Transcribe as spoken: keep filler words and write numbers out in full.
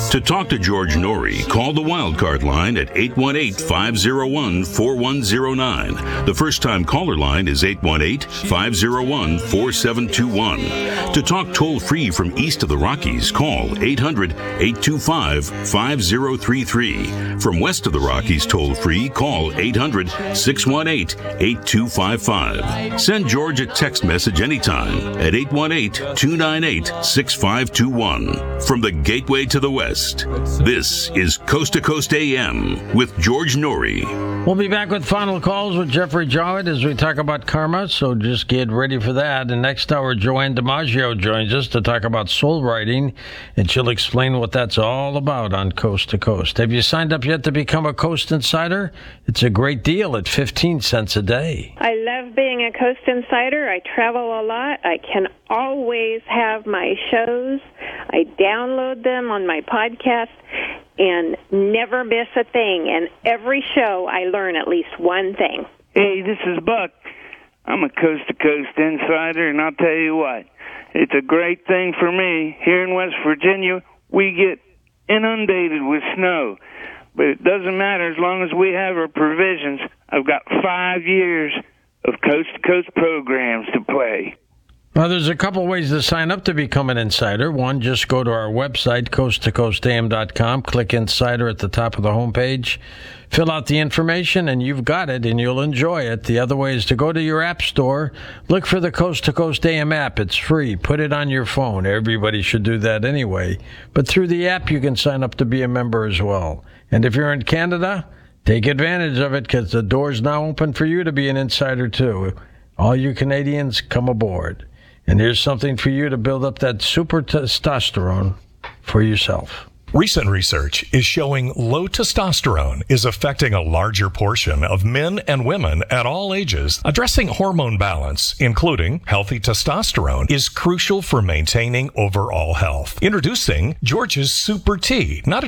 To talk to George Norrie, call the Wildcard line at eight one eight, five oh one, four one oh nine. The first-time caller line is eight one eight, five oh one, four seven two one. To talk toll-free from east of the Rockies, call eight hundred, eight two five, five oh three three. From west of the Rockies toll-free, call eight hundred, six one eight, eight two five five. Send George a text message anytime at eight one eight, two nine eight, six five two one. From the Gateway to the West, this is Coast to Coast A M with George Norrie. We'll be back with final calls with Jeffrey Jowett as we talk about karma, so just get ready for that. And next hour, Joanne DiMaggio joins us to talk about soul writing, and she'll explain what that's all about on Coast to Coast. Have you signed up yet to become a Coast Insider? It's a great deal at fifteen cents a day. I love being a Coast Insider. I travel a lot. I can always have my shows. I download them on my podcast and never miss a thing. And every show I learn at least one thing. Hey, this is Buck. I'm a Coast to Coast Insider, and I'll tell you what, it's a great thing for me. Here in West Virginia, we get inundated with snow. But it doesn't matter as long as we have our provisions. I've got five years of coast-to-coast programs to play. Well, there's a couple ways to sign up to become an insider. One, just go to our website, coast to coast a m dot com, click Insider at the top of the homepage, fill out the information, and you've got it, and you'll enjoy it. The other way is to go to your app store, look for the Coast to Coast A M app. It's free. Put it on your phone. Everybody should do that anyway. But through the app, you can sign up to be a member as well. And if you're in Canada, take advantage of it, because the door's now open for you to be an insider, too. All you Canadians, come aboard. And here's something for you to build up that super testosterone for yourself. Recent research is showing low testosterone is affecting a larger portion of men and women at all ages. Addressing hormone balance, including healthy testosterone, is crucial for maintaining overall health. Introducing George's Super Tea, not a